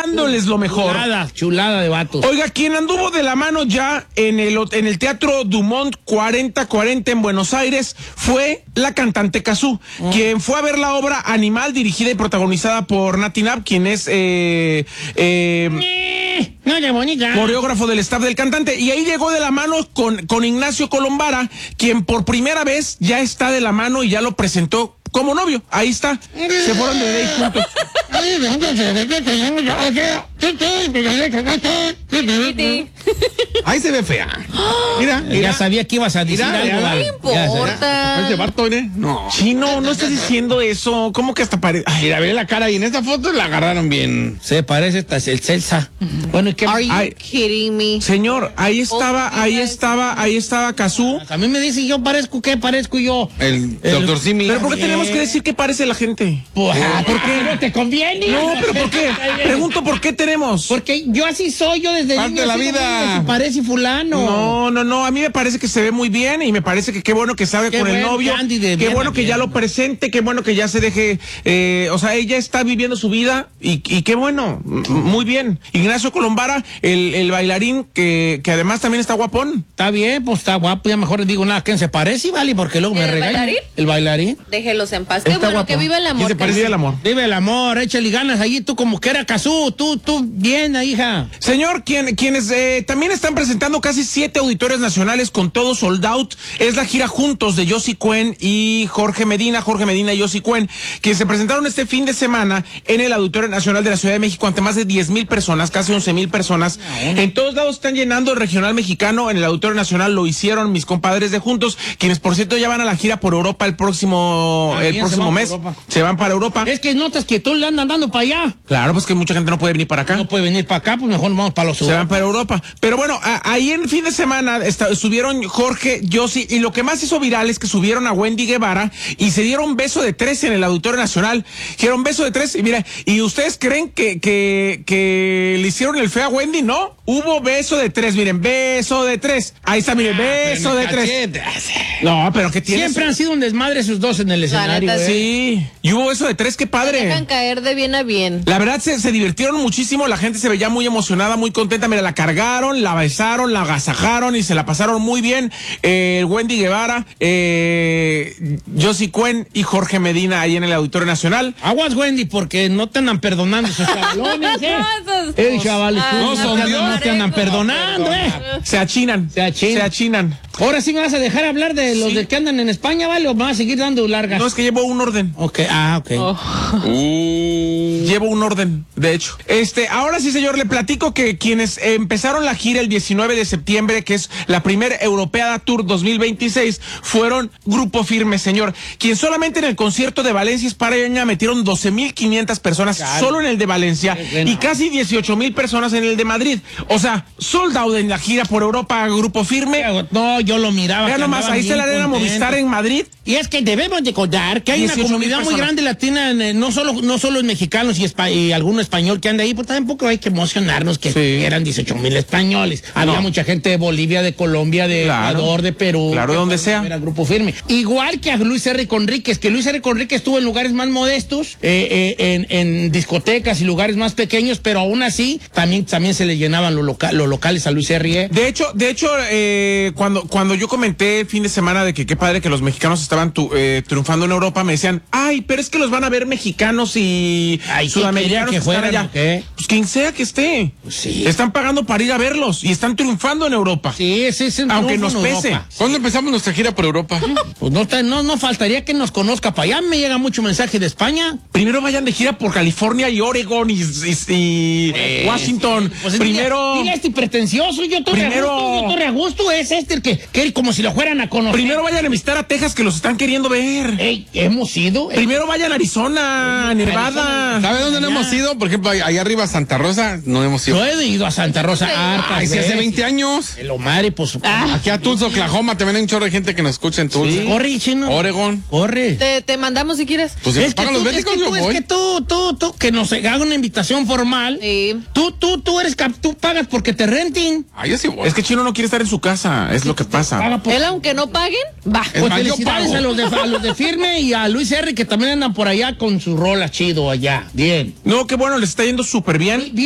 deseándoles lo mejor. Chulada de vatos. Oiga, quien anduvo de la mano ya en el Teatro Dumont 4040 en Buenos Aires fue la cantante Cazzu, quien fue a ver la obra Animal, dirigida y protagonizada por Nati Nabb, quien es coreógrafo del staff del cantante, y ahí llegó de la mano con Ignacio Colombara, quien por primera vez ya está de la mano y ya lo presentó como novio. Ahí está, se fueron de date juntos. Ahí se ve fea. Mira. Ya sabía que ibas a decir algo. No importa. ¿Es de vato, No. Chino, no estás diciendo eso. ¿Cómo que hasta parece? Mira, ve la cara y en esta foto la agarraron bien. Se parece hasta el Celsa. Bueno, ¿y qué? Are you kidding me? Señor, ahí estaba Cazzu. A mí me dicen, yo parezco, ¿qué parezco yo? El doctor Simi. ¿Pero por qué tenemos que decir que parece la gente? ¿Por qué? ¿No te conviene? No, pero ¿por qué? Pregunto, ¿por qué tenemos? Porque yo así soy, yo desde parte niño. de la vida. Parece fulano. No, a mí me parece que se ve muy bien y me parece que qué bueno que salga con el novio, qué bueno que ya lo presente, qué bueno que ya se deje, o sea, ella está viviendo su vida y qué bueno, muy bien. Ignacio Colombara, el bailarín que además también está guapón. Está bien, pues está guapo, ya mejor les digo nada, ¿quién se parece? Vale, porque luego me regañan. ¿El bailarín? Déjelos en paz. Qué Está bueno guapo. que vive el amor. ¿Quién se parece el amor? Vive el amor, échale ganas allí, tú como que era Cazzu, tú bien, hija. Señor, quienes también están presentando casi 7 auditorios nacionales con todo sold out, es la gira Juntos de Yossi Cuen y Jorge Medina y Yossi Cuen, que se presentaron este fin de semana en el Auditorio Nacional de la Ciudad de México ante más de 10,000 personas, casi 11,000 personas. En todos lados están llenando el regional mexicano, en el Auditorio Nacional lo hicieron mis compadres de Juntos, quienes por cierto ya van a la gira por Europa el próximo mes. Se van para Europa. Es que notas que tú le andan dando para allá. Claro, pues que mucha gente no puede venir para acá. No puede venir para acá, pues mejor vamos para los Se van para Europa. Pero bueno, ahí en fin de semana subieron Jorge, Yossi, y lo que más hizo viral es que subieron a Wendy Guevara y se dieron beso de 3 en el Auditorio Nacional. Dieron beso de 3 y mira, ¿y ustedes creen que le hicieron el feo a Wendy? No, hubo beso de 3, miren, beso de 3. Ahí está, miren, beso de 3. No, pero ¿qué tiene? Siempre han sido un desmadre esos dos en el escenario. neta, Sí, y hubo beso de 3, qué padre. Dejan caer de bien a bien. La verdad se divirtieron muchísimo, la gente se veía muy emocionada, muy contenta, mira, la cargaron, la besaron, la agasajaron y se la pasaron muy bien. Wendy Guevara, Yossi Cuen y Jorge Medina ahí en el Auditorio Nacional. Aguas, Wendy, porque no te andan perdonando esos cabrones, chavales, no te andan perdonando, Se achinan. Ahora sí me vas a dejar hablar de los que andan en España, ¿vale? ¿O me vas a seguir dando largas? No, es que llevo un orden. Ok. Llevo un orden, de hecho. Ahora sí, señor, le platico que quienes empezaron la gira el 19 de septiembre, que es la primer Europeada Tour 2026, fueron Grupo Firme, señor. Quien solamente en el concierto de Valencia, España, metieron 12,500 personas, solo en el de Valencia, y casi 18,000 personas en el de Madrid. O sea, sold out en la gira por Europa, Grupo Firme. No, yo lo miraba. Vean nomás, ahí está la Arena Movistar en Madrid. Y es que debemos de contar que hay una comunidad muy grande latina, no solo en mexicanos y alguno español que anda ahí, pues tampoco hay que emocionarnos que eran 18,000 españoles. Había mucha gente de Bolivia, de Colombia, de Ecuador, de Perú. Claro, de donde sea. Era Grupo Firme. Igual que a Luis R. Conríquez, que Luis R. Conríquez estuvo en lugares más modestos, en discotecas y lugares más pequeños, pero aún así también se le llenaban los locales a Luis R. De hecho, cuando yo comenté el fin de semana de que qué padre que los mexicanos estaban triunfando en Europa, me decían, ay, pero es que los van a ver mexicanos y sudamericanos que están allá. Pues quien sea que esté. Pues sí. Están pagando para ir a verlos y están triunfando en Europa. Sí, aunque nos pese. Europa. ¿Cuándo empezamos nuestra gira por Europa? Pues no faltaría que nos conozca para allá. Me llega mucho mensaje de España. Primero vayan de gira por California y Oregon y Washington. Pues primero. Dile pretencioso, yo estoy a gusto, es el que como si lo fueran a conocer. Primero vayan a visitar a Texas, que los están queriendo ver. Hemos ido. Primero vayan a Arizona, Nevada. ¿Sabe dónde no hemos ido? Por ejemplo, allá arriba Santa Rosa, no hemos ido. No he ido a Santa Rosa hartas veces. Hace 20 años. Lo madre, pues. Aquí a Tulsa, Oklahoma, también hay un chorro de gente que nos escucha en Tulsa. Sí. Corre, chino. Oregon. Corre. Te mandamos si quieres. Pues si nos pagan los médicos, yo voy. Es que tú, que nos haga una invitación formal. Sí. Tú pagas porque te renten. Yo sí voy. Es que Chino no quiere estar en su casa, es lo que pasa. Él, aunque no paguen, va. Pues felicidades a los de Firme y a Luis R, que también andan por allá con su rola chido allá. Bien. No, qué bueno, les está yendo súper bien.